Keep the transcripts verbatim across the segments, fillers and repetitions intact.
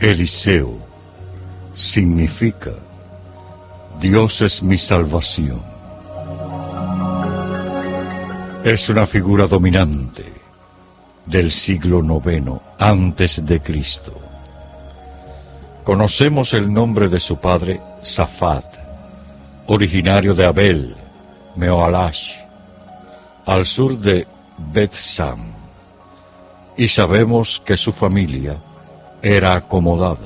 Eliseo significa Dios es mi salvación. Es una figura dominante del siglo noveno antes de Cristo. Conocemos el nombre de su padre, Safat, originario de Abel, Mehoalash, al sur de Bet-Sam, y sabemos que su familia era acomodada.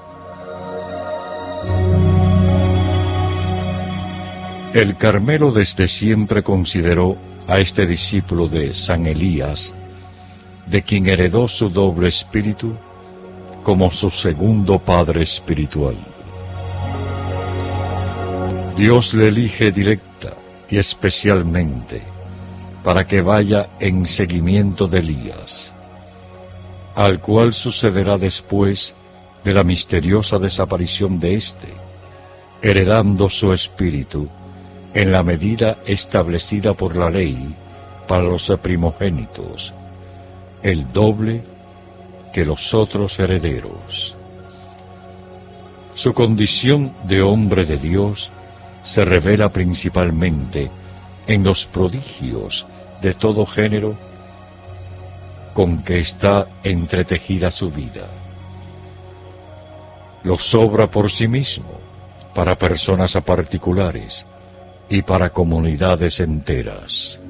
El Carmelo desde siempre consideró a este discípulo de San Elías, de quien heredó su doble espíritu, como su segundo padre espiritual. Dios le elige directa y especialmente para que vaya en seguimiento de Elías, al cual sucederá después de la misteriosa desaparición de éste, heredando su espíritu en la medida establecida por la ley para los primogénitos, el doble que los otros herederos. Su condición de hombre de Dios se revela principalmente en los prodigios de todo género con que está entretejida su vida. Los obra por sí mismo, para personas particulares y para comunidades enteras.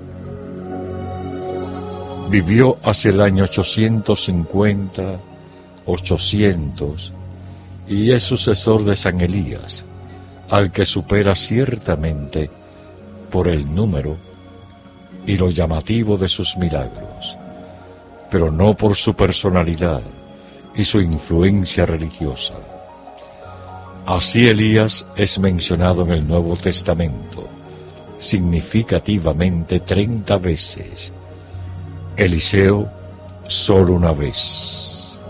Vivió hacia el año ochocientos cincuenta, ochocientos, y es sucesor de San Elías, al que supera ciertamente por el número y lo llamativo de sus milagros, pero no por su personalidad y su influencia religiosa. Así Elías es mencionado en el Nuevo Testamento, significativamente treinta veces. Eliseo solo una vez.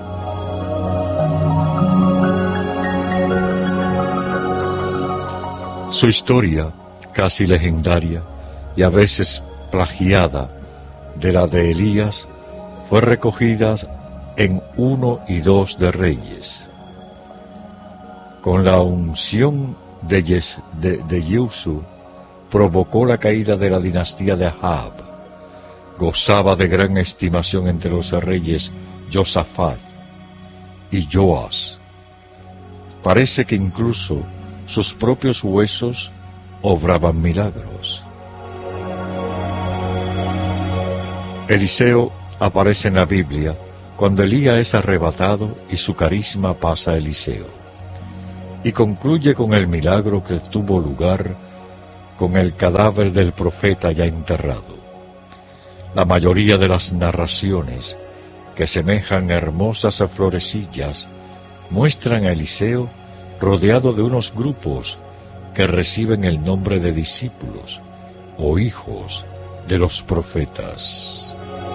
Su historia, casi legendaria y a veces plagiada de la de Elías, fue recogida en uno y dos de Reyes. Con la unción de, Yes, de, de Yehoshú provocó la caída de la dinastía de Ahab. Gozaba de gran estimación entre los reyes Josafat y Joas. Parece que incluso sus propios huesos obraban milagros. Eliseo aparece en la Biblia cuando Elías es arrebatado y su carisma pasa a Eliseo, y concluye con el milagro que tuvo lugar con el cadáver del profeta ya enterrado. La mayoría de las narraciones, que semejan hermosas florecillas, muestran a Eliseo rodeado de unos grupos que reciben el nombre de discípulos o hijos de los profetas.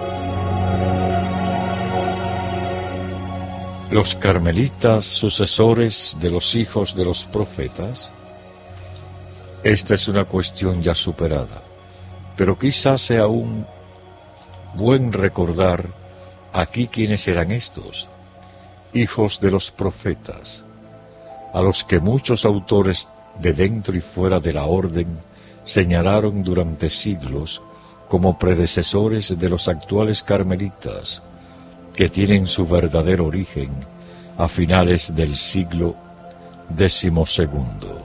Los carmelitas, sucesores de los hijos de los profetas. Esta es una cuestión ya superada, pero quizás sea un buen recordar aquí quiénes eran estos, hijos de los profetas, a los que muchos autores de dentro y fuera de la orden señalaron durante siglos como predecesores de los actuales carmelitas, que tienen su verdadero origen a finales del siglo decimosegundo.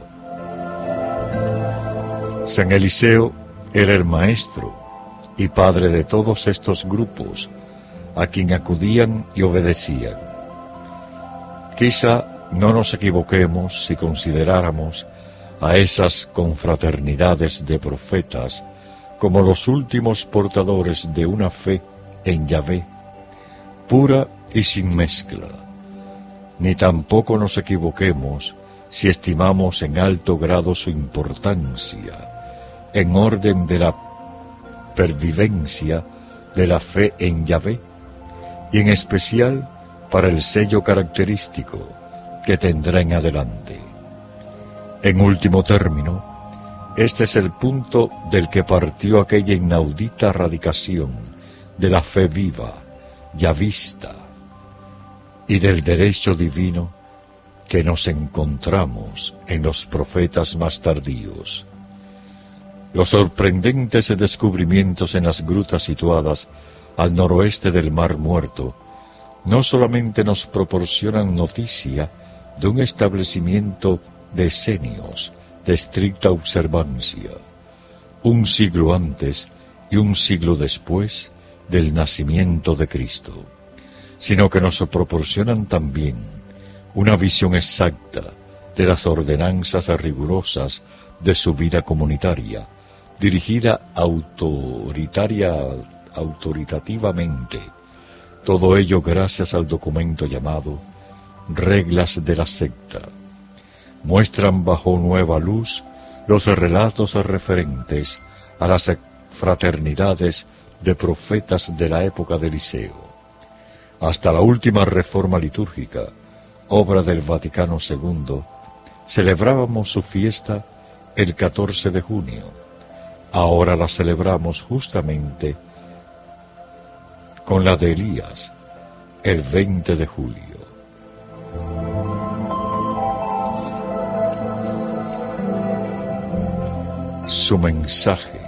San Eliseo era el maestro y padre de todos estos grupos, a quien acudían y obedecían. Quizá no nos equivoquemos si consideráramos a esas confraternidades de profetas como los últimos portadores de una fe en Yahvé, pura y sin mezcla, ni tampoco nos equivoquemos si estimamos en alto grado su importancia, en orden de la pervivencia de la fe en Yahvé, y en especial para el sello característico que tendrá en adelante. En último término, este es el punto del que partió aquella inaudita radicación de la fe viva, yavista, y del derecho divino que nos encontramos en los profetas más tardíos. Los sorprendentes descubrimientos en las grutas situadas al noroeste del Mar Muerto no solamente nos proporcionan noticia de un establecimiento de esenios de estricta observancia, un siglo antes y un siglo después del nacimiento de Cristo, sino que nos proporcionan también una visión exacta de las ordenanzas rigurosas de su vida comunitaria, dirigida autoritaria, autoritativamente, todo ello gracias al documento llamado Reglas de la Secta. Muestran bajo nueva luz los relatos referentes a las fraternidades de profetas de la época de Eliseo. Hasta la última reforma litúrgica, obra del Vaticano segundo, celebrábamos su fiesta el catorce de junio. Ahora la celebramos justamente con la de Elías, el veinte de julio. Su mensaje: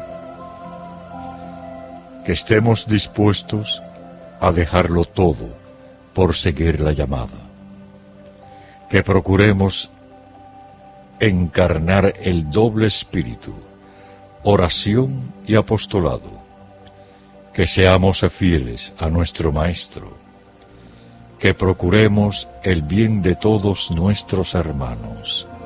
que estemos dispuestos a dejarlo todo por seguir la llamada, que procuremos encarnar el doble espíritu, oración y apostolado, que seamos fieles a nuestro Maestro, que procuremos el bien de todos nuestros hermanos.